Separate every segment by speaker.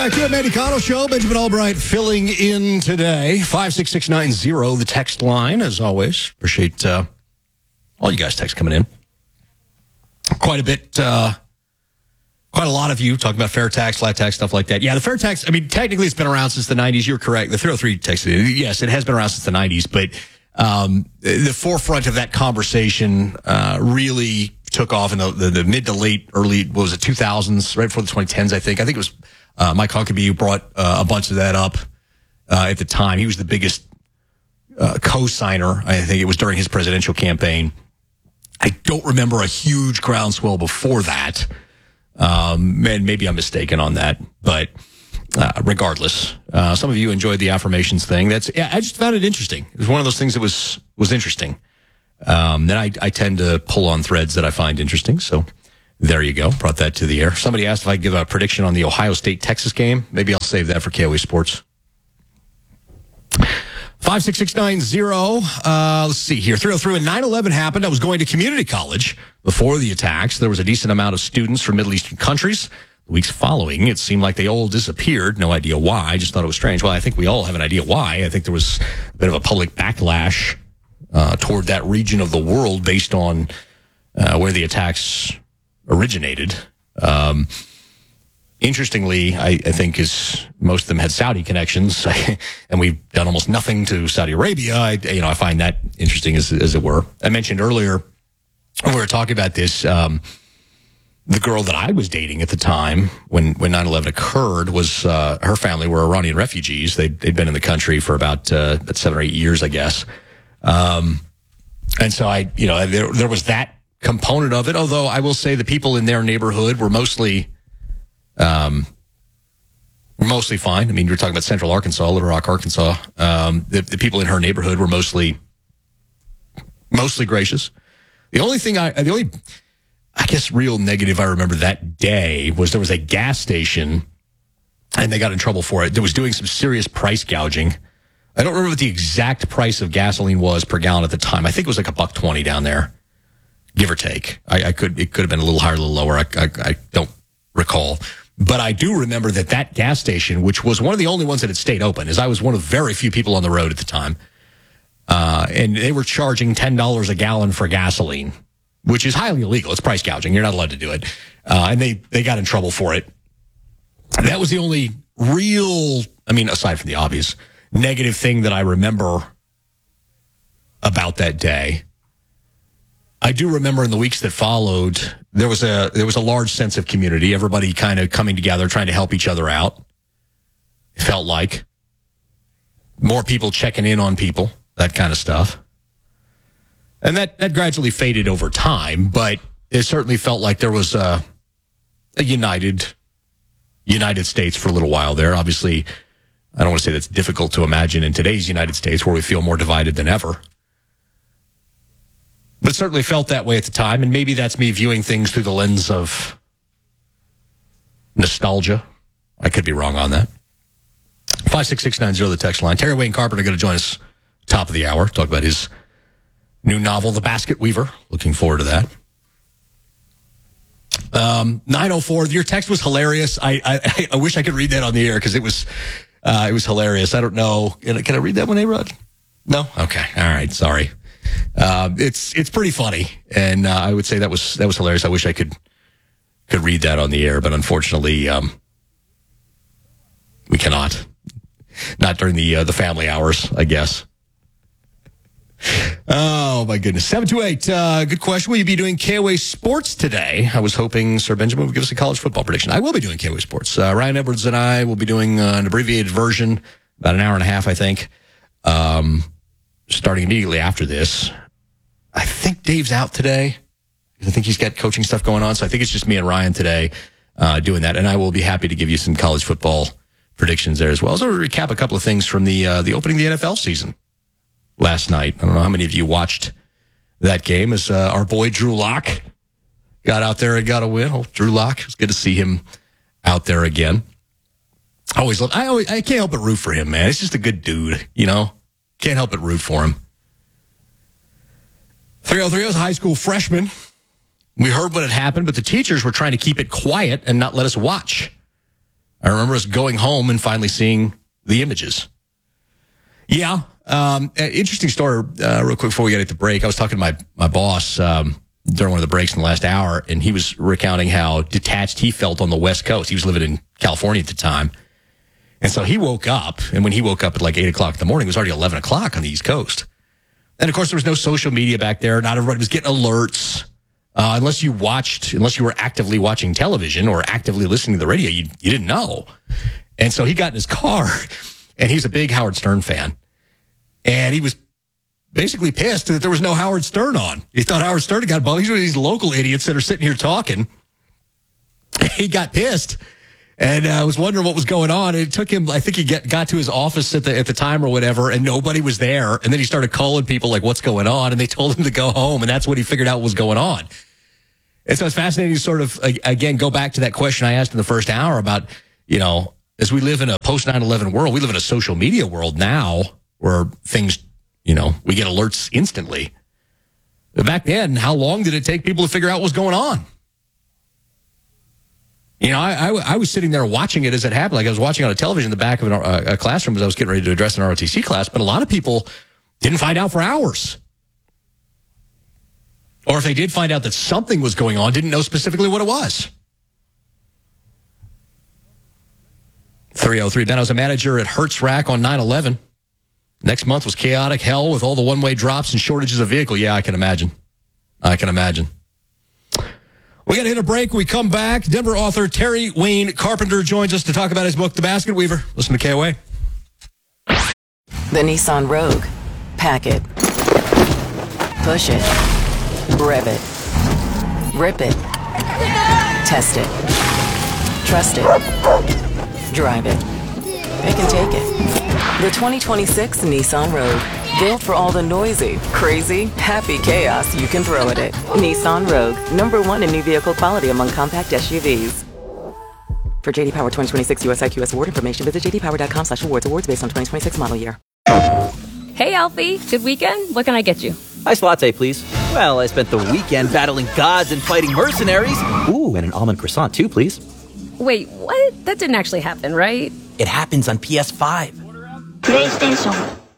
Speaker 1: Back to it, Manny Cotto Show. Benjamin Albright filling in today. 56690, the text line, as always. Appreciate all you guys text coming in. Quite a lot of you talking about fair tax, flat tax, stuff like that. Yeah, the fair tax, I mean, technically it's been around since the 90s. You're correct. The 303 texted, yes, it has been around since the 90s, but the forefront of that conversation really took off in the mid to late, early, 2000s, right before the 2010s, I think. I think it was Mike Huckabee who brought a bunch of that up at the time. He was the biggest co-signer. I think it was during his presidential campaign. I don't remember a huge groundswell before that. And maybe I'm mistaken on that, but regardless, some of you enjoyed the affirmations thing. I just found it interesting. It was one of those things that was interesting. Then I tend to pull on threads that I find interesting. So there you go. Brought that to the air. Somebody asked if I could give a prediction on the Ohio State-Texas game. Maybe I'll save that for KOA Sports. 56690. Let's see here. 303 when 9/11 happened. I was going to community college before the attacks. There was a decent amount of students from Middle Eastern countries. The weeks following, it seemed like they all disappeared. No idea why. I just thought it was strange. Well, I think we all have an idea why. I think there was a bit of a public backlash toward that region of the world based on where the attacks originated. Interestingly, I think most of them had Saudi connections, and we've done almost nothing to Saudi Arabia. I find that interesting as it were. I mentioned earlier when we were talking about this, the girl that I was dating at the time when 9/11 occurred was her family were Iranian refugees. They'd been in the country for about 7 or 8 years, I guess. And so there was that component of it. Although I will say the people in their neighborhood were mostly fine. I mean, you're talking about Central Arkansas, Little Rock, Arkansas. The people in her neighborhood were mostly gracious. The only I guess real negative I remember that day was there was a gas station and they got in trouble for it. That was doing some serious price gouging. I don't remember what the exact price of gasoline was per gallon at the time. I think it was like $1.20 down there, give or take. It could have been a little higher, a little lower. I don't recall. But I do remember that gas station, which was one of the only ones that had stayed open, as I was one of very few people on the road at the time. And they were charging $10 a gallon for gasoline, which is highly illegal. It's price gouging. You're not allowed to do it. And they got in trouble for it. That was the only real, aside from the obvious, negative thing that I remember about that day. I do remember in the weeks that followed, there was a large sense of community. Everybody kind of coming together, trying to help each other out. It felt like more people checking in on people, that kind of stuff. And that gradually faded over time, but it certainly felt like there was a United States for a little while there. Obviously, I don't want to say that's difficult to imagine in today's United States where we feel more divided than ever. But it certainly felt that way at the time, and maybe that's me viewing things through the lens of nostalgia. I could be wrong on that. 56690, the text line. Terry Wayne Carpenter going to join us top of the hour, talk about his new novel, The Basket Weaver. Looking forward to that. 904, your text was hilarious. I wish I could read that on the air because it was hilarious. I don't know. Can I read that one, A-Rod? No? Okay. All right. Sorry. It's pretty funny. And I would say that was hilarious. I wish I could read that on the air, but unfortunately, we cannot. Not during the family hours, I guess. Oh, my goodness. 728, good question. Will you be doing KOA Sports today? I was hoping Sir Benjamin would give us a college football prediction. I will be doing KOA Sports. Ryan Edwards and I will be doing an abbreviated version, about an hour and a half, I think, starting immediately after this. I think Dave's out today. I think he's got coaching stuff going on, so I think it's just me and Ryan today doing that, and I will be happy to give you some college football predictions there as well. So we'll recap a couple of things from the opening of the NFL season last night. I don't know how many of you watched that game as our boy Drew Lock got out there and got a win. Oh, Drew Lock, it was good to see him out there again. I can't help but root for him, man. He's just a good dude, you know? Can't help but root for him. 303 was a high school freshman. We heard what had happened, but the teachers were trying to keep it quiet and not let us watch. I remember us going home and finally seeing the images. Yeah. Interesting story, real quick before we get at the break. I was talking to my boss during one of the breaks in the last hour, and he was recounting how detached he felt on the West Coast. He was living in California at the time. And so he woke up, and when he woke up at like 8 o'clock in the morning, it was already 11 o'clock on the East Coast. And of course, there was no social media back there. Not everybody was getting alerts. Unless you were actively watching television or actively listening to the radio, you didn't know. And so he got in his car, and he's a big Howard Stern fan. And he was basically pissed that there was no Howard Stern on. He thought Howard Stern had got bugged. He's one of these local idiots that are sitting here talking. He got pissed and was wondering what was going on. It took him, I think he got to his office at the time or whatever, and nobody was there. And then he started calling people like, what's going on? And they told him to go home. And that's when he figured out what was going on. And so it's fascinating to sort of, again, go back to that question I asked in the first hour about, as we live in a post 9/11 world, we live in a social media world now where things, we get alerts instantly. But back then, how long did it take people to figure out what was going on? I was sitting there watching it as it happened. Like I was watching on a television in the back of a classroom as I was getting ready to address an ROTC class. But a lot of people didn't find out for hours. Or if they did find out that something was going on, didn't know specifically what it was. 303. Ben, I was a manager at Hertz Rack on 9/11. Next month was chaotic hell with all the one-way drops and shortages of vehicle. Yeah, I can imagine. We got to hit a break. We come back. Denver author Terry Wayne Carpenter joins us to talk about his book, The Basket Weaver. Listen to KOA.
Speaker 2: The Nissan Rogue. Pack it. Push it. Rev it. Rip it. Test it. Trust it. Drive it. Pick and take it. The 2026 Nissan Rogue. Built for all the noisy, crazy, happy chaos you can throw at it. Nissan Rogue. #1 in new vehicle quality among compact SUVs. For JD Power 2026 US IQS award information, visit jdpower.com/awards. Awards based on 2026 model year.
Speaker 3: Hey, Alfie. Good weekend? What can I get you?
Speaker 4: Iced latte, please. Well, I spent the weekend battling gods and fighting mercenaries. Ooh, and an almond croissant, too, please.
Speaker 3: Wait, what? That didn't actually happen, right?
Speaker 4: It happens on PS5.
Speaker 5: PlayStation.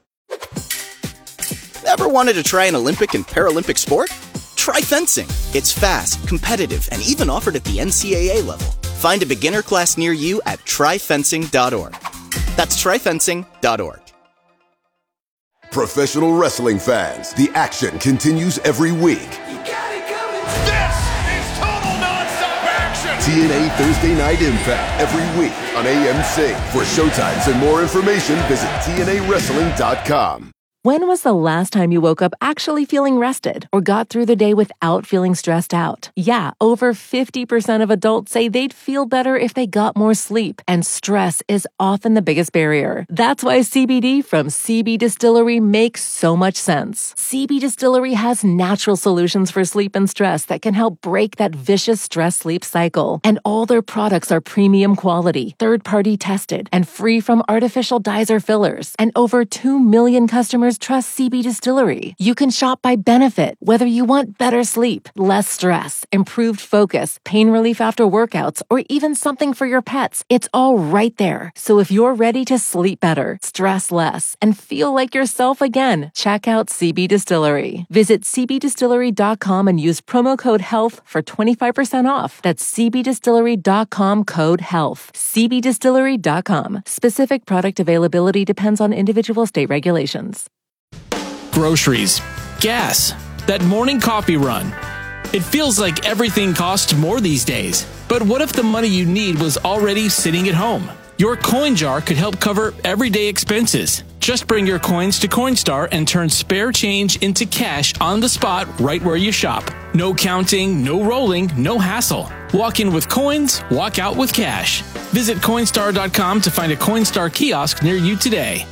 Speaker 6: Ever wanted to try an Olympic and Paralympic sport? Try fencing. It's fast, competitive, and even offered at the NCAA level. Find a beginner class near you at tryfencing.org. That's tryfencing.org.
Speaker 7: Professional wrestling fans, the action continues every week.
Speaker 8: This is total nonstop action!
Speaker 7: TNA Thursday Night Impact every week on AMC. For showtimes and more information, visit TNAWrestling.com.
Speaker 9: When was the last time you woke up actually feeling rested or got through the day without feeling stressed out? Yeah, over 50% of adults say they'd feel better if they got more sleep, and stress is often the biggest barrier. That's why CBD from CB Distillery makes so much sense. CB Distillery has natural solutions for sleep and stress that can help break that vicious stress-sleep cycle. And all their products are premium quality, third-party tested, and free from artificial dyes or fillers. And over 2 million customers trust CB Distillery. You can shop by benefit, whether you want better sleep, less stress, improved focus, pain relief after workouts, or even something for your pets. It's all right there. So if you're ready to sleep better, stress less, and feel like yourself again, check out CB Distillery. Visit cbdistillery.com and use promo code HEALTH for 25% off. That's cbdistillery.com code HEALTH. cbdistillery.com. Specific product availability depends on individual state regulations.
Speaker 10: Groceries, gas, that morning coffee run. It feels like everything costs more these days. But what if the money you need was already sitting at home? Your coin jar could help cover everyday expenses. Just bring your coins to Coinstar and turn spare change into cash on the spot right where you shop. No counting, no rolling, no hassle. Walk in with coins, walk out with cash. Visit Coinstar.com to find a Coinstar kiosk near you today.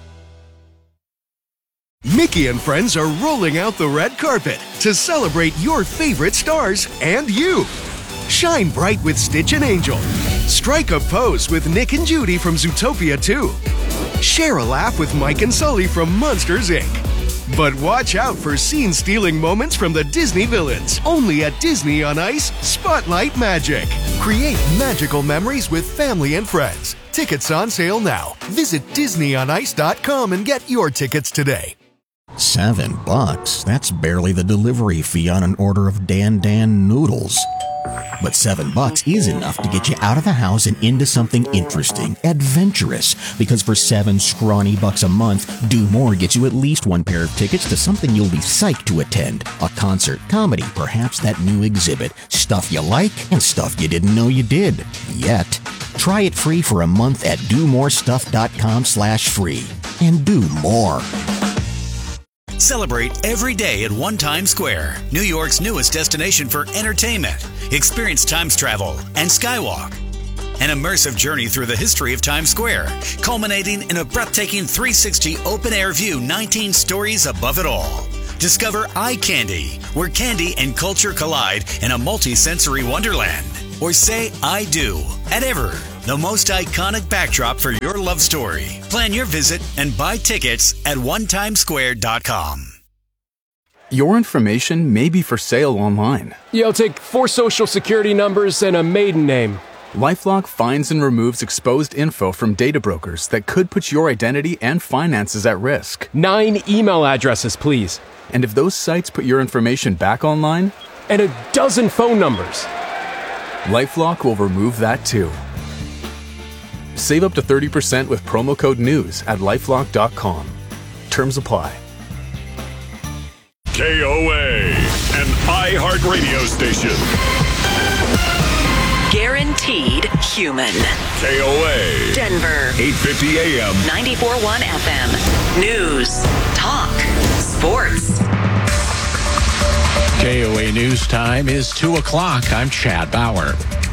Speaker 11: Mickey and friends are rolling out the red carpet to celebrate your favorite stars and you. Shine bright with Stitch and Angel. Strike a pose with Nick and Judy from Zootopia 2. Share a laugh with Mike and Sully from Monsters, Inc. But watch out for scene-stealing moments from the Disney villains. Only at Disney on Ice, Spotlight Magic. Create magical memories with family and friends. Tickets on sale now. Visit DisneyOnIce.com and get your tickets today.
Speaker 12: $7? That's barely the delivery fee on an order of Dan noodles. But $7 is enough to get you out of the house and into something interesting, adventurous. Because for $7 scrawny bucks a month, Do More gets you at least one pair of tickets to something you'll be psyched to attend. A concert, comedy, perhaps that new exhibit. Stuff you like and stuff you didn't know you did. Yet. Try it free for a month at domorestuff.com/free. And do more.
Speaker 13: Celebrate every day at One Times Square, New York's newest destination for entertainment. Experience Times Travel and Skywalk. An immersive journey through the history of Times Square, culminating in a breathtaking 360 open-air view 19 stories above it all. Discover Eye Candy, where candy and culture collide in a multi-sensory wonderland. Or say I do at Ever, the most iconic backdrop for your love story. Plan your visit and buy tickets at onetimesquare.com.
Speaker 14: Your information may be for sale online.
Speaker 15: I'll take 4 social security numbers and a maiden name.
Speaker 14: LifeLock finds and removes exposed info from data brokers that could put your identity and finances at risk.
Speaker 15: 9 email addresses, please.
Speaker 14: And if those sites put your information back online?
Speaker 15: And a dozen phone numbers.
Speaker 14: LifeLock will remove that too. Save up to 30% with promo code NEWS at LifeLock.com. Terms apply.
Speaker 8: KOA, an iHeartRadio station.
Speaker 16: Guaranteed human.
Speaker 8: KOA.
Speaker 16: Denver.
Speaker 8: 850 AM.
Speaker 16: 94.1 FM. News. Talk. Sports.
Speaker 1: KOA News Time is 2 o'clock. I'm Chad Bauer.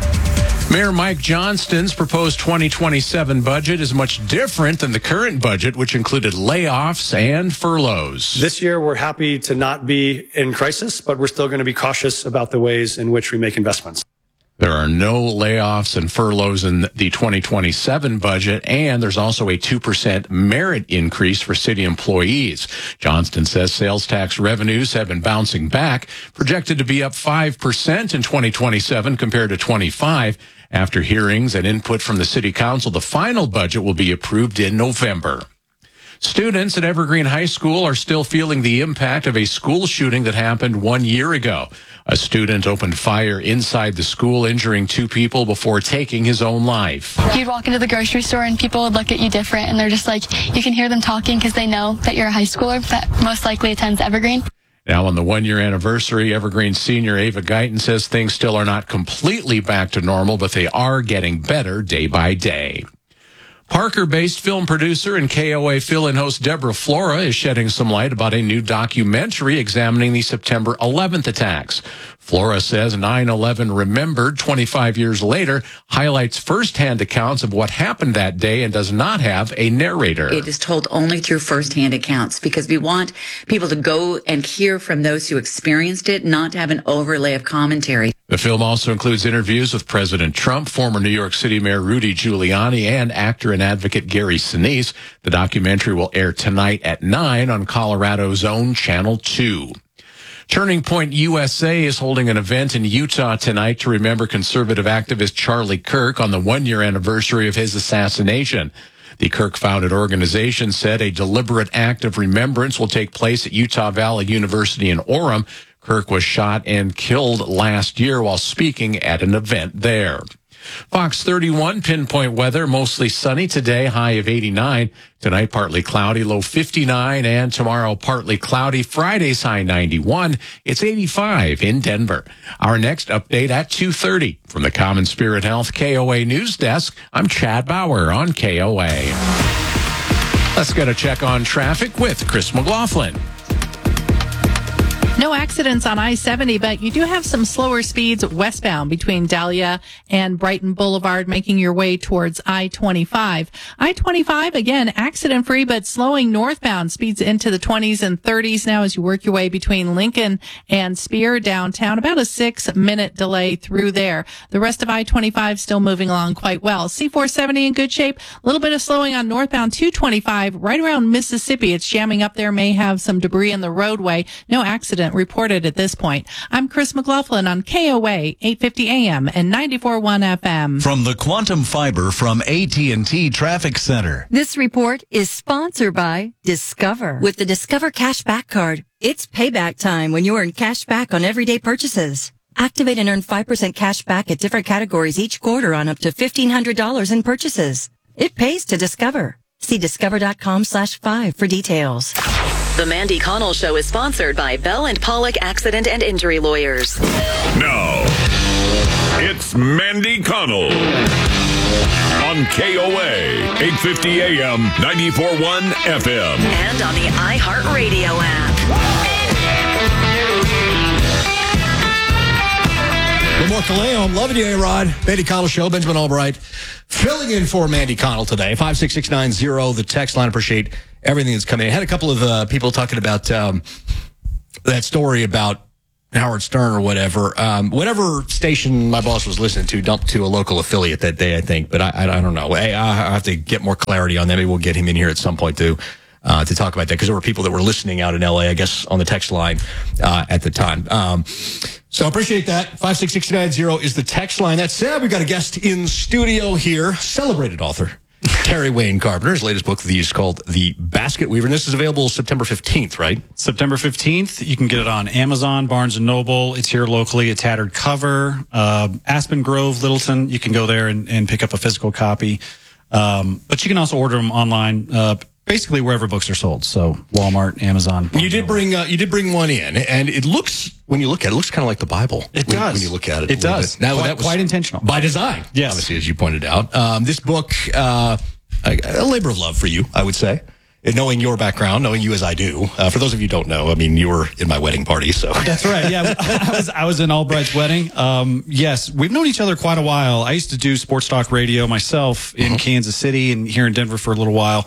Speaker 1: Mayor Mike Johnston's proposed 2027 budget is much different than the current budget, which included layoffs and furloughs.
Speaker 17: This year, we're happy to not be in crisis, but we're still going to be cautious about the ways in which we make investments.
Speaker 1: There are no layoffs and furloughs in the 2027 budget, and there's also a 2% merit increase for city employees. Johnston says sales tax revenues have been bouncing back, projected to be up 5% in 2027 compared to 25. After hearings and input from the city council, the final budget will be approved in November. Students at Evergreen High School are still feeling the impact of a school shooting that happened 1 year ago. A student opened fire inside the school, injuring 2 people before taking his own life.
Speaker 18: You'd walk into the grocery store and people would look at you different, and they're just like, you can hear them talking because they know that you're a high schooler that most likely attends Evergreen.
Speaker 1: Now, on the 1-year anniversary, Evergreen senior Ava Guyton says things still are not completely back to normal, but they are getting better day by day. Parker-based film producer and KOA fill-in host Deborah Flora is shedding some light about a new documentary examining the September 11th attacks. Flora says 9/11 Remembered 25 years later highlights firsthand accounts of what happened that day and does not have a narrator.
Speaker 19: It is told only through firsthand accounts because we want people to go and hear from those who experienced it, not to have an overlay of commentary.
Speaker 1: The film also includes interviews with President Trump, former New York City Mayor Rudy Giuliani, and actor and advocate Gary Sinise. The documentary will air tonight at 9 on Colorado's own Channel 2. Turning Point USA is holding an event in Utah tonight to remember conservative activist Charlie Kirk on the 1-year anniversary of his assassination. The Kirk-founded organization said a deliberate act of remembrance will take place at Utah Valley University in Orem. Kirk was shot and killed last year while speaking at an event there. Fox 31 pinpoint weather, mostly sunny today, high of 89. Tonight, partly cloudy, low 59. And tomorrow, partly cloudy. Friday's high 91. It's 85 in Denver. Our next update at 2:30. From the Common Spirit Health KOA News Desk, I'm Chad Bauer on KOA. Let's get a check on traffic with Chris McLaughlin.
Speaker 20: No accidents on I-70, but you do have some slower speeds westbound between Dahlia and Brighton Boulevard, making your way towards I-25. I-25, again, accident-free, but slowing northbound, speeds into the 20s and 30s now as you work your way between Lincoln and Spear downtown. About a 6-minute delay through there. The rest of I-25 still moving along quite well. C-470 in good shape. A little bit of slowing on northbound 225 right around Mississippi. It's jamming up there, may have some debris in the roadway. No accident reported at this point. I'm Chris McLaughlin on KOA 850 AM and 94.1 FM.
Speaker 21: From the Quantum Fiber from AT&T Traffic Center.
Speaker 22: This report is sponsored by Discover. With the Discover Cashback Card, it's payback time when you earn cash back on everyday purchases. Activate and earn 5% cash back at different categories each quarter on up to $1,500 in purchases. It pays to Discover. See discover.com/5 for details.
Speaker 16: The Mandy Connell Show is sponsored by Bell & Pollock Accident and Injury Lawyers.
Speaker 8: Now, it's Mandy Connell on KOA 850 AM 94.1 FM.
Speaker 16: And on the iHeartRadio app.
Speaker 1: Good morning, Kaleo. I'm loving you, A-Rod. Mandy Connell Show. Benjamin Albright filling in for Mandy Connell today. 56690, the text line. Appreciate everything that's coming in. I had a couple of people talking about that story about Howard Stern or whatever. Whatever station my boss was listening to dumped to a local affiliate that day, I think. But I don't know. I have to get more clarity on that. Maybe we'll get him in here at some point to talk about that, because there were people that were listening out in L.A., I guess, on the text line at the time. So I appreciate that. 56690 is the text line. That said, we've got a guest in studio here, celebrated author Terry Wayne Carpenter. His latest book is called The Basket Weaver, and this is available September 15th, right?
Speaker 23: September 15th. You can get it on Amazon, Barnes & Noble. It's here locally, a tattered cover. Aspen Grove, Littleton, you can go there and pick up a physical copy. But you can also order them online, basically wherever books are sold. So Walmart, Amazon.
Speaker 1: You did bring one in, and it looks, when you look at it, it looks kind of like the Bible.
Speaker 23: It does.
Speaker 1: When you look at it.
Speaker 23: It does.
Speaker 1: Now, that was
Speaker 23: quite intentional.
Speaker 1: By design.
Speaker 23: Yes.
Speaker 1: Obviously, as you pointed out. This book, a labor of love for you, I would say. And knowing your background, knowing you as I do. For those of you who don't know, I mean, you were in my wedding party, so.
Speaker 23: That's right. Yeah, I was in Albright's wedding. Yes, we've known each other quite a while. I used to do sports talk radio myself in Kansas City and here in Denver for a little while.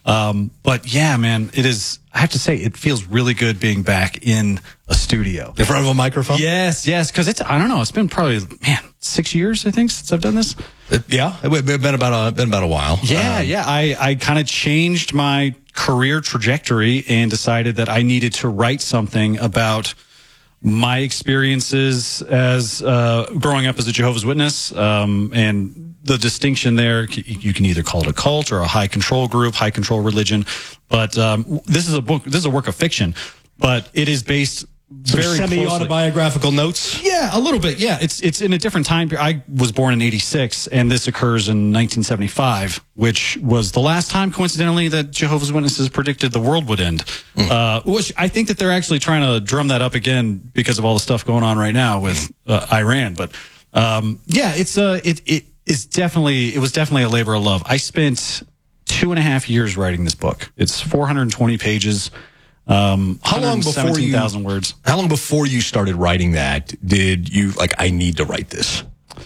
Speaker 23: But yeah, man, it is, I have to say, it feels really good being back in a studio.
Speaker 1: In front of a microphone?
Speaker 23: Yes. Cause I don't know, it's been probably, 6 years, I think, since I've done this.
Speaker 1: Yeah. It's been about a while.
Speaker 23: Yeah. I kind of changed my career trajectory and decided that I needed to write something about my experiences as, growing up as a Jehovah's Witness, and the distinction there, you can either call it a cult or a high control group, high control religion. But this is a work of fiction, but it is based very
Speaker 1: semi-autobiographical notes.
Speaker 23: Yeah, a little bit. Yeah, it's in a different time period. I was born in '86, and this occurs in 1975, which was the last time, coincidentally, that Jehovah's Witnesses predicted the world would end. Which I think that they're actually trying to drum that up again because of all the stuff going on right now with Iran. But yeah, it was definitely a labor of love. I spent 2.5 years writing this book. It's 420 pages.
Speaker 1: How long before
Speaker 23: 17,000 words?
Speaker 1: How long before you started writing that did you I need to write this?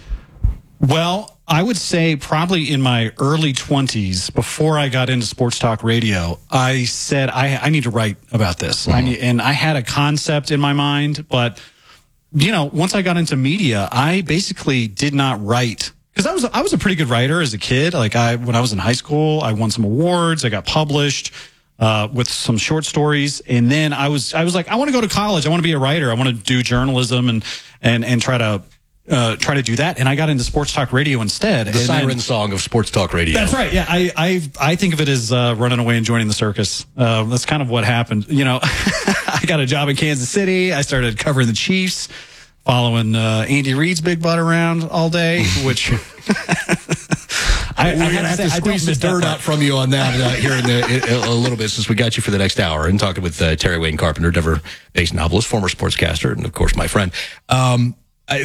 Speaker 23: Well, I would say probably in my early 20s, before I got into sports talk radio, I said I need to write about this. And I had a concept in my mind, but once I got into media, I basically did not write. Because I was a pretty good writer as a kid. When I was in high school, I won some awards. I got published with some short stories, and then I was like, I want to go to college. I want to be a writer. I want to do journalism and try to do that. And I got into sports talk radio instead.
Speaker 1: The siren song of sports talk radio.
Speaker 23: That's right. Yeah, I think of it as running away and joining the circus. That's kind of what happened. I got a job in Kansas City. I started covering the Chiefs, following Andy Reid's big butt around all day, which
Speaker 1: we're going to have to squeeze the dirt out from you on that here in a little bit, since we got you for the next hour, and talking with Terry Wayne Carpenter, Denver-based novelist, former sportscaster, and of course my friend. I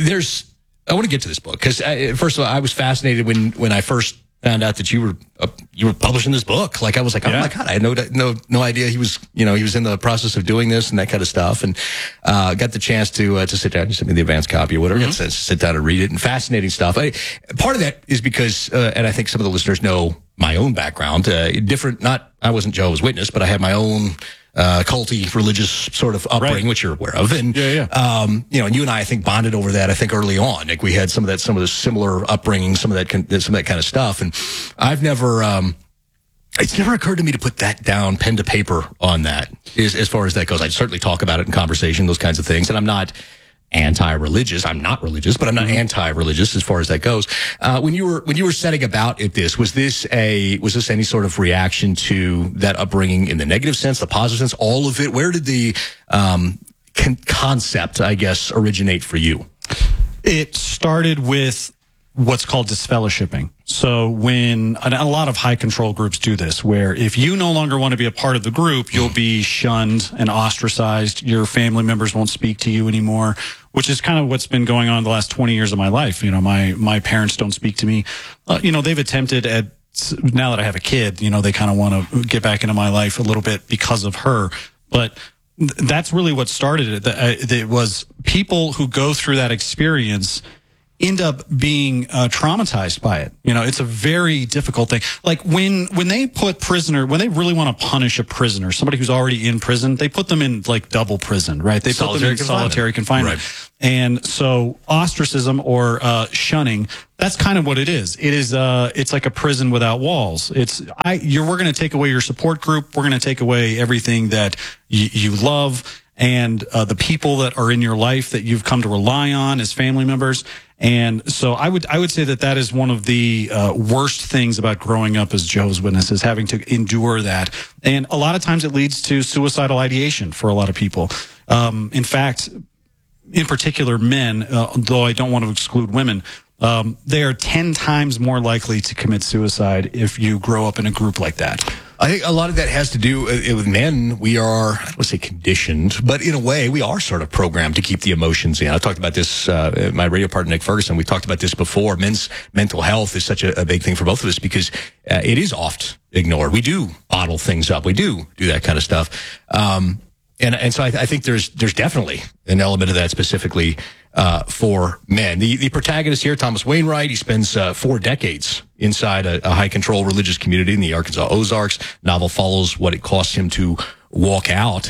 Speaker 1: want to get to this book because first of all, I was fascinated when I first found out that you you were publishing this book. Like, I was like, oh my God, I had no idea he was in the process of doing this and that kind of stuff. And, got the chance to sit down. You sent me the advanced copy or whatever. Got to sit down and read it, and fascinating stuff. Part of that is because, and I think some of the listeners know my own background, I wasn't Jehovah's Witness, but I had my own, culty religious sort of upbringing, which you're aware of. And, and you and I think bonded over that, I think early on. Like, we had some of the similar upbringing, some of that kind of stuff. And I've never, it's never occurred to me to put that down, pen to paper on that, as far as that goes. I'd certainly talk about it in conversation, those kinds of things. And I'm not anti-religious. I'm not religious, but I'm not anti-religious as far as that goes. When you were setting about this, was this any sort of reaction to that upbringing in the negative sense, the positive sense, all of it? Where did the concept, I guess, originate for you?
Speaker 23: It started with what's called disfellowshipping. So when a lot of high control groups do this, where if you no longer want to be a part of the group, you'll be shunned and ostracized. Your family members won't speak to you anymore, which is kind of what's been going on the last 20 years of my life. My parents don't speak to me. They've attempted now that I have a kid, they kind of want to get back into my life a little bit because of her. But that's really what started it. It was people who go through that experience end up being traumatized by it. It's a very difficult thing. Like when they when they really want to punish a prisoner, somebody who's already in prison, they put them in like double prison, right? They put them in solitary confinement. Right. And so ostracism or shunning, that's kind of what it is. It is it's like a prison without walls. We're going to take away your support group. We're going to take away everything that you love and the people that are in your life that you've come to rely on as family members. And so I would say that is one of the worst things about growing up as Jehovah's Witnesses, having to endure that. And a lot of times it leads to suicidal ideation for a lot of people. In fact, in particular men, though I don't want to exclude women, they are 10 times more likely to commit suicide if you grow up in a group like that.
Speaker 1: I think a lot of that has to do with men. We are, I don't want to say conditioned, but in a way, we are sort of programmed to keep the emotions in. I talked about this, my radio partner, Nick Ferguson, we talked about this before. Men's mental health is such a big thing for both of us because it is oft ignored. We do bottle things up. We do that kind of stuff. And so I think there's definitely an element of that specifically for men. The protagonist here, Thomas Wainwright, he spends 4 decades inside a high control religious community in the Arkansas Ozarks. Novel follows what it costs him to walk out.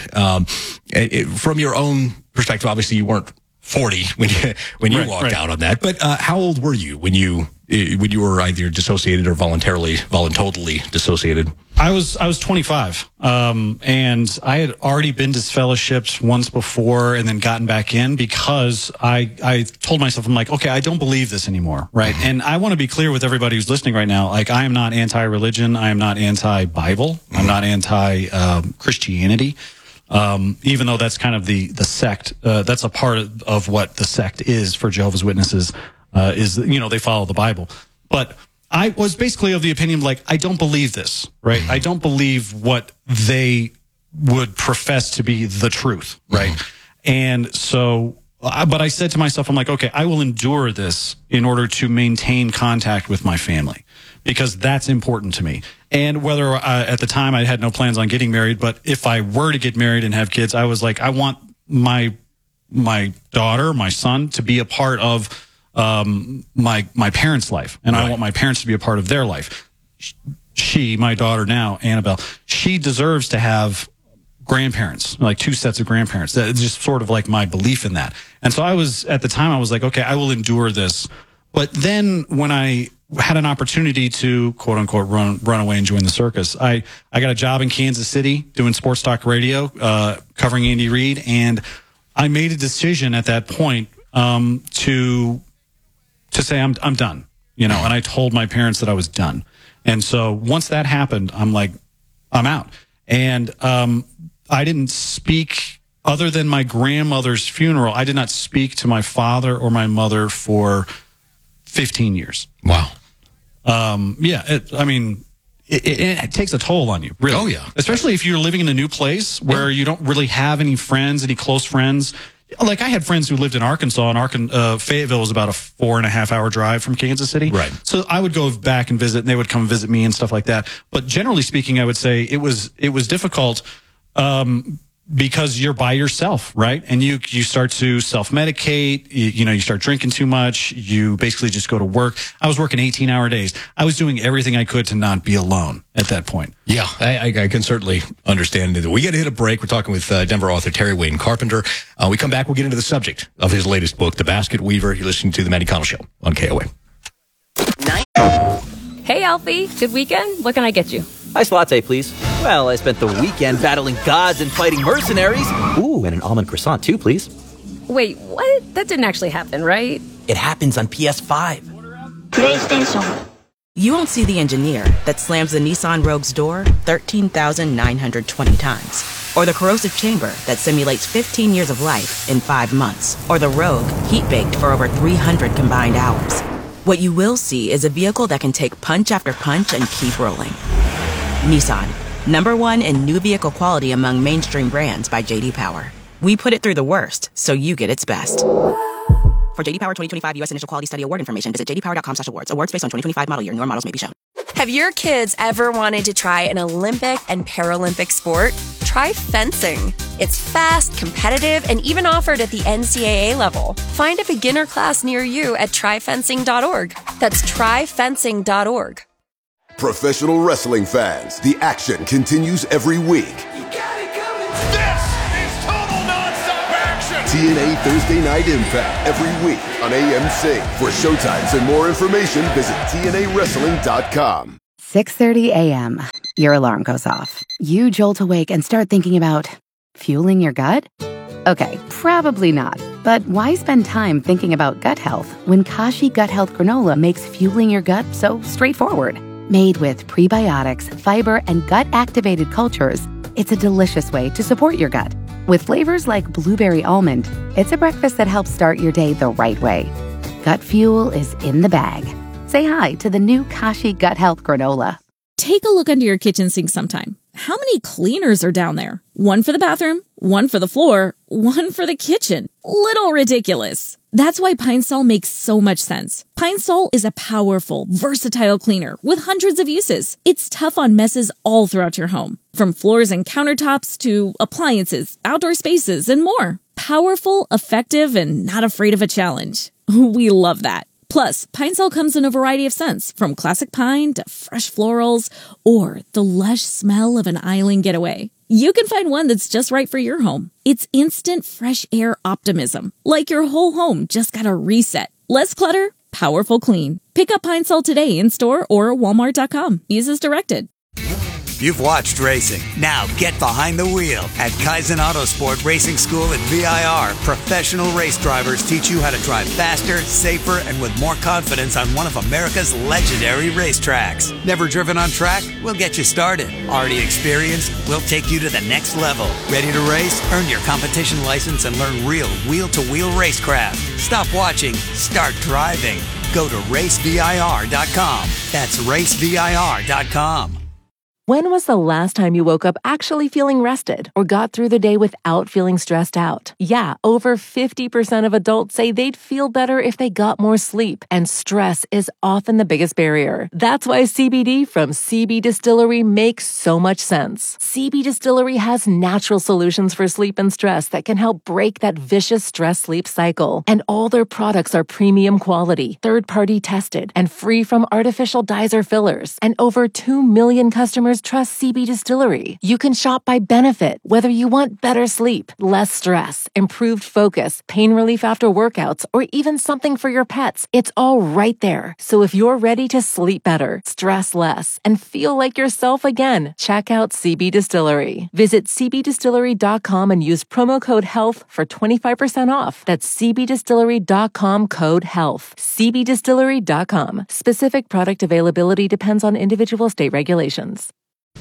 Speaker 1: From your own perspective, obviously you weren't 40 when you walked out on that. But how old were you when you were either dissociated or voluntarily dissociated?
Speaker 23: I was 25, and I had already been disfellowshipped once before and then gotten back in because I told myself, I'm like, okay, I don't believe this anymore, right? And I want to be clear with everybody who's listening right now, like, I am not anti-religion, I am not anti-Bible, I'm not anti-Christianity. Even though that's kind of the sect, that's a part of what the sect is for Jehovah's Witnesses, they follow the Bible. But I was basically of the opinion, like, I don't believe this, right? I don't believe what they would profess to be the truth, right? And so, but I said to myself, I'm like, okay, I will endure this in order to maintain contact with my family because that's important to me. And whether at the time I had no plans on getting married, but if I were to get married and have kids, I was like, I want my daughter, my son, to be a part of my parents' life, and I want my parents to be a part of their life. She, my daughter now, Annabelle, she deserves to have grandparents, like 2 sets of grandparents. That's just sort of like my belief in that. And so at the time I was like, okay, I will endure this. But then when I had an opportunity to quote unquote run away and join the circus, I got a job in Kansas City doing sports talk radio, covering Andy Reid. And I made a decision at that point, to say I'm done, and I told my parents that I was done. And so once that happened, I'm like, I'm out. And I didn't speak, other than my grandmother's funeral, I did not speak to my father or my mother for 15 years.
Speaker 1: Wow.
Speaker 23: It takes a toll on you, really.
Speaker 1: Oh, yeah.
Speaker 23: Especially if you're living in a new place where you don't really have any friends, any close friends. Like, I had friends who lived in Arkansas, and Fayetteville was about a 4.5 hour drive from Kansas City.
Speaker 1: Right.
Speaker 23: So I would go back and visit, and they would come visit me and stuff like that. But generally speaking, I would say it was difficult because you're by yourself, right? And you start to self-medicate, you start drinking too much, you basically just go to work. I was working 18-hour days. I was doing everything I could to not be alone at that point.
Speaker 1: Yeah, I can certainly understand it. We got to hit a break. We're talking with Denver author Terry Wayne Carpenter. We come back, we'll get into the subject of his latest book, The Basket Weaver. You're listening to The Mandy Connell Show on KOA.
Speaker 2: Hey, Alfie. Good weekend? What can I get you?
Speaker 3: Iced latte, please. Well, I spent the weekend battling gods and fighting mercenaries. Ooh, and an almond croissant, too, please.
Speaker 2: Wait, what? That didn't actually happen, right?
Speaker 3: It happens on PS5.
Speaker 5: PlayStation.
Speaker 4: You won't see the engineer that slams the Nissan Rogue's door 13,920 times. Or the corrosive chamber that simulates 15 years of life in 5 months. Or the Rogue heat-baked for over 300 combined hours. What you will see is a vehicle that can take punch after punch and keep rolling. Nissan, #1 in new vehicle quality among mainstream brands by J.D. Power. We put it through the worst, so you get its best. For J.D. Power 2025 U.S. Initial Quality Study Award information, visit jdpower.com/awards. Awards based on 2025 model year. Newer models may be shown.
Speaker 24: Have your kids ever wanted to try an Olympic and Paralympic sport? Try fencing. It's fast, competitive, and even offered at the NCAA level. Find a beginner class near you at tryfencing.org. That's tryfencing.org.
Speaker 7: Professional wrestling fans, the action continues every week. TNA Thursday Night Impact every week on AMC. For showtimes and more information, visit TNAWrestling.com.
Speaker 25: 6:30 a.m. Your alarm goes off. You jolt awake and start thinking about fueling your gut? Okay, probably not. But why spend time thinking about gut health when Kashi Gut Health Granola makes fueling your gut so straightforward? Made with prebiotics, fiber, and gut-activated cultures, it's a delicious way to support your gut. With flavors like blueberry almond, it's a breakfast that helps start your day the right way. Gut fuel is in the bag. Say hi to the new Kashi Gut Health Granola.
Speaker 26: Take a look under your kitchen sink sometime. How many cleaners are down there? One for the bathroom, one for the floor, one for the kitchen. Little ridiculous. That's why Pine Sol makes so much sense. Pine Sol is a powerful, versatile cleaner with hundreds of uses. It's tough on messes all throughout your home, from floors and countertops to appliances, outdoor spaces, and more. Powerful, effective, and not afraid of a challenge. We love that. Plus, Pine Sol comes in a variety of scents, from classic pine to fresh florals, or the lush smell of an island getaway. You can find one that's just right for your home. It's instant fresh air optimism, like your whole home just got a reset. Less clutter, powerful clean. Pick up Pine Sol today in store or walmart.com. Use as directed.
Speaker 13: You've watched racing. Now get behind the wheel. At Kaizen Autosport Racing School at VIR, professional race drivers teach you how to drive faster, safer, and with more confidence on one of America's legendary racetracks. Never driven on track? We'll get you started. Already experienced? We'll take you to the next level. Ready to race? Earn your competition license and learn real wheel-to-wheel racecraft. Stop watching. Start driving. Go to racevir.com. That's racevir.com.
Speaker 9: When was the last time you woke up actually feeling rested or got through the day without feeling stressed out? Yeah, over 50% of adults say they'd feel better if they got more sleep, and stress is often the biggest barrier. That's why CBD from CB Distillery makes so much sense. CB Distillery has natural solutions for sleep and stress that can help break that vicious stress-sleep cycle. And all their products are premium quality, third-party tested, and free from artificial dyes or fillers. And over 2 million customers trust CB Distillery. You can shop by benefit, whether you want better sleep, less stress, improved focus, pain relief after workouts, or even something for your pets. It's all right there. So if you're ready to sleep better, stress less, and feel like yourself again, check out CB Distillery. Visit cbdistillery.com and use promo code HEALTH for 25% off. That's cbdistillery.com code HEALTH. cbdistillery.com. Specific product availability depends on individual state regulations.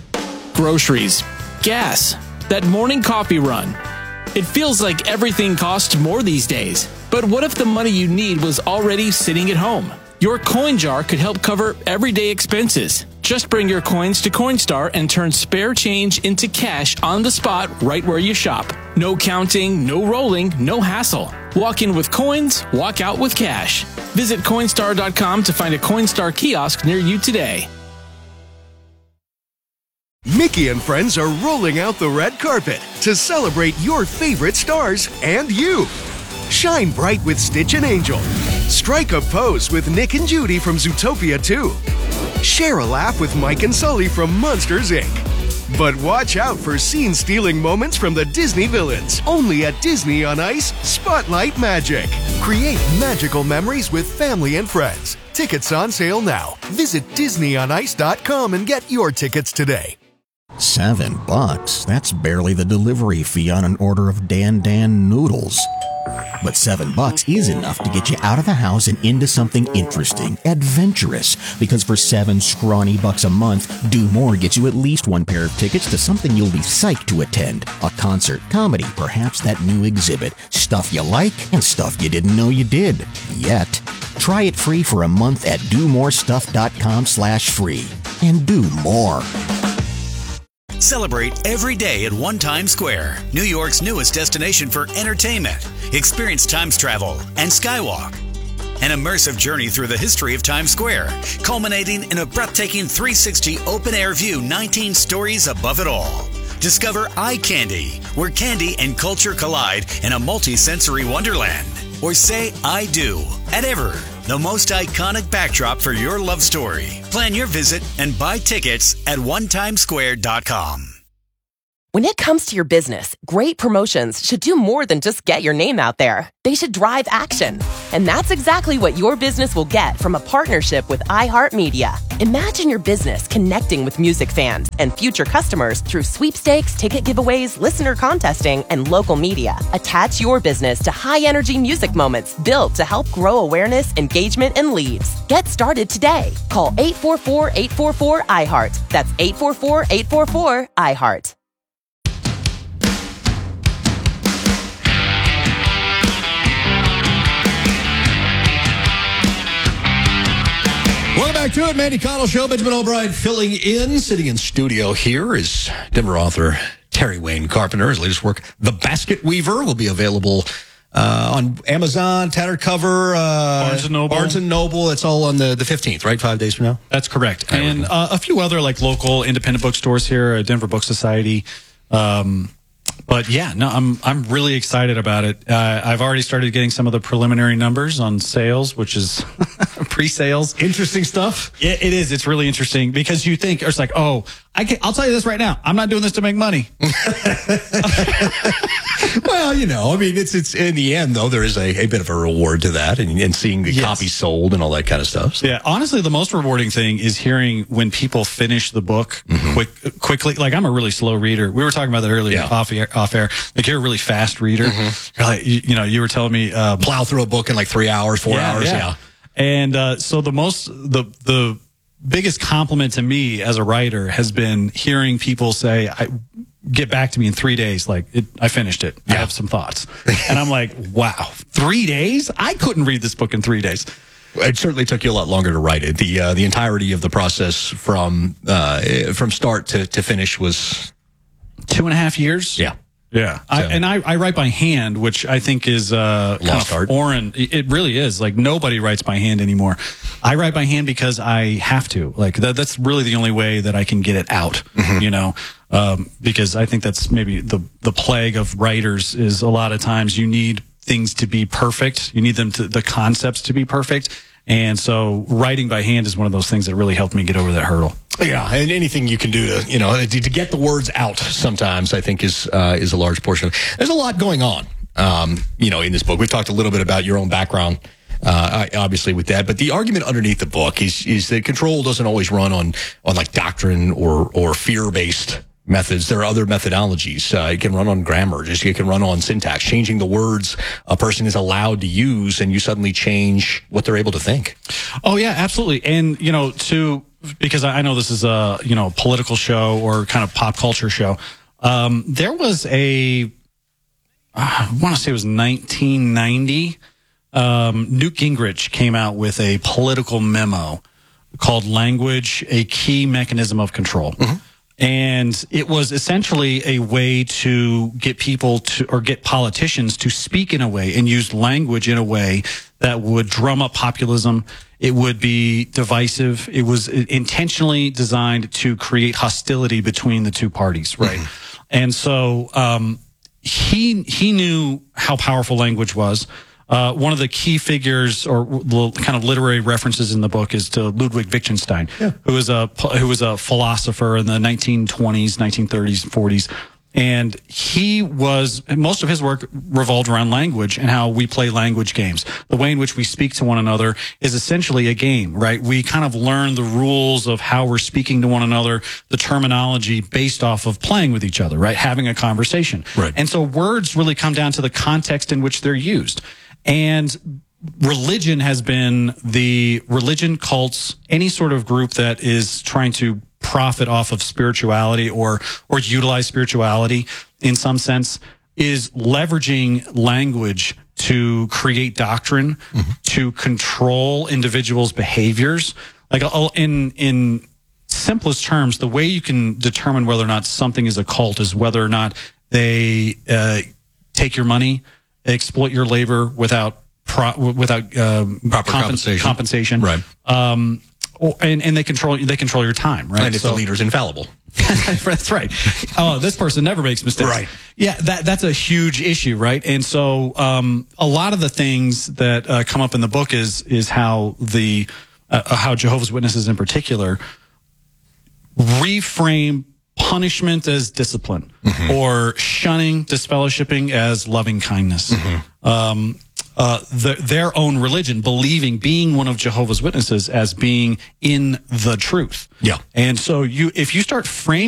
Speaker 10: Groceries, gas, that morning coffee run. It feels like everything costs more these days. But what if the money you need was already sitting at home? Your coin jar could help cover everyday expenses. Just bring your coins to Coinstar and turn spare change into cash on the spot right where you shop. No counting, no rolling, no hassle. Walk in with coins, walk out with cash. Visit Coinstar.com to find a Coinstar kiosk near you today.
Speaker 6: Mickey and friends are rolling out the red carpet to celebrate your favorite stars and you. Shine bright with Stitch and Angel. Strike a pose with Nick and Judy from Zootopia 2. Share a laugh with Mike and Sully from Monsters, Inc. But watch out for scene-stealing moments from the Disney villains. Only at Disney on Ice Spotlight Magic. Create magical memories with family and friends. Tickets on sale now. Visit DisneyOnIce.com and get your tickets today.
Speaker 11: $7? That's barely the delivery fee on an order of Dan noodles. But $7 is enough to get you out of the house and into something interesting, adventurous. Because for $7 scrawny bucks a month, Do More gets you at least one pair of tickets to something you'll be psyched to attend. A concert, comedy, perhaps that new exhibit. Stuff you like and stuff you didn't know you did. Yet. Try it free for a month at domorestuff.com/free. And do more.
Speaker 13: Celebrate every day at One Times Square, New York's newest destination for entertainment. Experience Times Travel and Skywalk. An immersive journey through the history of Times Square, culminating in a breathtaking 360 open-air view 19 stories above it all. Discover Eye Candy, where candy and culture collide in a multi-sensory wonderland. Or say I do at Ever, the most iconic backdrop for your love story. Plan your visit and buy tickets at onetimesquare.com.
Speaker 12: When it comes to your business, great promotions should do more than just get your name out there. They should drive action. And that's exactly what your business will get from a partnership with iHeartMedia. Imagine your business connecting with music fans and future customers through sweepstakes, ticket giveaways, listener contesting, and local media. Attach your business to high-energy music moments built to help grow awareness, engagement, and leads. Get started today. Call 844-844-iHeart. That's 844-844-iHeart.
Speaker 1: Welcome back to it. Mandy Connell Show. Benjamin O'Brien filling in. Sitting in studio here is Denver author Terry Wayne Carpenter. His latest work, The Basket Weaver, will be available on Amazon, Tattered Cover, Barnes & Noble. It's all on the 15th, right? 5 days from now?
Speaker 23: That's correct. And a few other like local independent bookstores here, Denver Book Society. But yeah, no, I'm really excited about it. I've already started getting some of the preliminary numbers on sales, which is pre-sales.
Speaker 1: Interesting stuff.
Speaker 23: It is. It's really interesting because you think it's like, oh, I'll tell you this right now. I'm not doing this to make money.
Speaker 1: Well, you know, I mean, it's in the end though, there is a bit of a reward to that, and seeing the copies sold and all that kind of stuff. So.
Speaker 23: Yeah, honestly, the most rewarding thing is hearing when people finish the book quickly. Like, I'm a really slow reader. We were talking about that earlier off air. Like, you're a really fast reader. You're like, you were telling me
Speaker 1: plow through a book in like 3 hours, 4 hours. Yeah.
Speaker 23: And so the biggest compliment to me as a writer has been hearing people say, get back to me in 3 days. Like, I finished it. I have some thoughts. And I'm like, wow, 3 days? I couldn't read this book in 3 days.
Speaker 1: It certainly took you a lot longer to write it. The entirety of the process from start to finish was
Speaker 23: 2.5 years.
Speaker 1: Yeah.
Speaker 23: Yeah. I write by hand, which I think is
Speaker 1: lost art.
Speaker 23: Foreign. It really is. Like, nobody writes by hand anymore. I write by hand because I have to. Like, that's really the only way that I can get it out, you know, because I think that's maybe the plague of writers is a lot of times you need things to be perfect. You need the concepts to be perfect. And so writing by hand is one of those things that really helped me get over that hurdle.
Speaker 1: Yeah, and anything you can do to get the words out sometimes, I think is a large portion of it. There's a lot going on, in this book. We've talked a little bit about your own background, obviously with that, but the argument underneath the book is that control doesn't always run on like doctrine or fear-based methods. There are other methodologies. It can run on grammar. It can run on syntax, changing the words a person is allowed to use, and you suddenly change what they're able to think.
Speaker 23: Oh yeah, absolutely. And because I know this is a political show or kind of pop culture show. There was I want to say it was 1990. Newt Gingrich came out with a political memo called Language, a Key Mechanism of Control. And it was essentially a way to get people to, or get politicians to speak in a way and use language in a way that would drum up populism. It would be divisive. It was intentionally designed to create hostility between the two parties, right? And so he knew how powerful language was. One of the key figures or kind of literary references in the book is to Ludwig Wittgenstein, who was a philosopher in the 1920s, 1930s, 40s. And most of his work revolved around language and how we play language games. The way in which we speak to one another is essentially a game, right? We kind of learn the rules of how we're speaking to one another, the terminology based off of playing with each other, right? Having a conversation. Right. And so words really come down to the context in which they're used. And religion has been religion, cults, any sort of group that is trying to profit off of spirituality or utilize spirituality in some sense is leveraging language to create doctrine, to control individuals' behaviors. Like in simplest terms, the way you can determine whether or not something is a cult is whether or not they take your money, exploit your labor without proper compensation.
Speaker 1: Right.
Speaker 23: And they control your time, right?
Speaker 1: And if the leader's infallible.
Speaker 23: That's right. Oh, this person never makes mistakes.
Speaker 1: Right.
Speaker 23: Yeah, that's a huge issue, right? And so a lot of the things that come up in the book is how how Jehovah's Witnesses in particular reframe punishment as discipline, or shunning, disfellowshipping as loving kindness. Their own religion, being one of Jehovah's Witnesses as being in the truth.
Speaker 1: Yeah.
Speaker 23: And so if you start framing